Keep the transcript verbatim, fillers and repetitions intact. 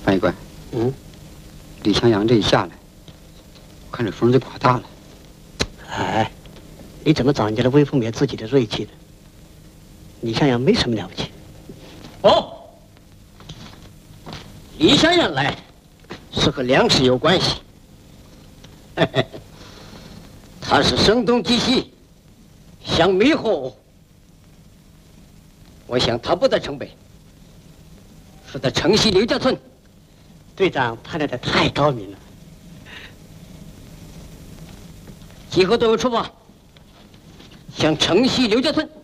潘一官， 嗯， 李向阳这一下来，我看这风就刮大了。 哎，你怎么找人家来威风灭自己的锐气的？李向阳没什么了不起。 哦，李向阳来是和粮食有关系。嘿嘿，他是声东击西，想迷惑我。我想他不在城北，是在城西刘家村。 队长判断的太高明了。 集合队伍出发，向城西刘家村。